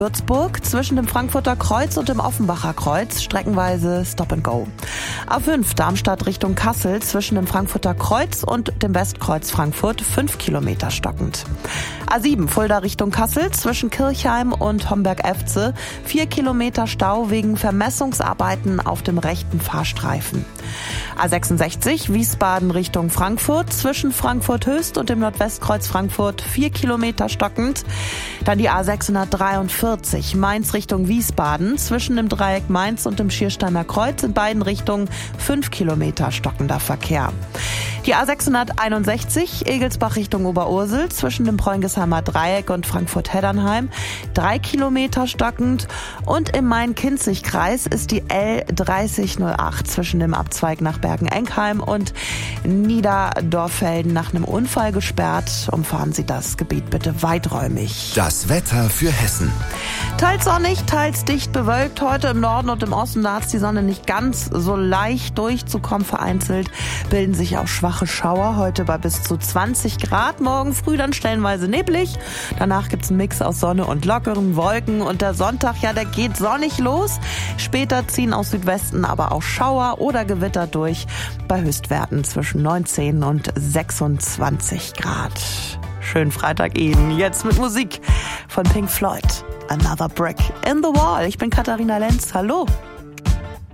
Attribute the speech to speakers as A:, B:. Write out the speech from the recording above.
A: Würzburg zwischen dem Frankfurter Kreuz und dem Offenbacher Kreuz streckenweise Stop and Go. A5 Darmstadt Richtung Kassel zwischen dem Frankfurter Kreuz und dem Westkreuz Frankfurt 5 Kilometer stockend. A7 Fulda Richtung Kassel zwischen Kirchheim und Homberg-Efze 4 Kilometer Stau wegen Vermessungsarbeiten auf dem rechten Fahrstreifen. A66 Wiesbaden Richtung Frankfurt zwischen Frankfurt Höchst und dem Nordwestkreuz Frankfurt 4 Kilometer stockend. Dann die A643 Mainz Richtung Wiesbaden zwischen dem Dreieck Mainz und dem Schiersteiner Kreuz in beiden Richtungen 5 Kilometer stockender Verkehr. Die A661 Egelsbach Richtung Oberursel zwischen dem Preungesheimer Dreieck und Frankfurt-Heddernheim 3 Kilometer stockend und im Main-Kinzig-Kreis ist die L3008 zwischen dem Abzweig nach Bergen-Enkheim und Niederdorfelden nach einem Unfall gesperrt. Umfahren Sie das Gebiet bitte weiträumig.
B: Das Wetter für Hessen.
A: Teils sonnig, teils dicht bewölkt. Heute im Norden und im Osten, da hat die Sonne nicht ganz so leicht durchzukommen. Vereinzelt bilden sich auch schwache Schauer. Heute bei bis zu 20 Grad. Morgen früh dann stellenweise neblig. Danach gibt's einen Mix aus Sonne und lockeren Wolken. Und der Sonntag, ja, der geht sonnig los. Später ziehen aus Südwesten aber auch Schauer oder Gewitter durch. Bei Höchstwerten zwischen 19 und 26 Grad. Schönen Freitag Ihnen. Jetzt mit Musik von Pink Floyd. Another Brick in the Wall. Ich bin Katharina Lenz. Hallo.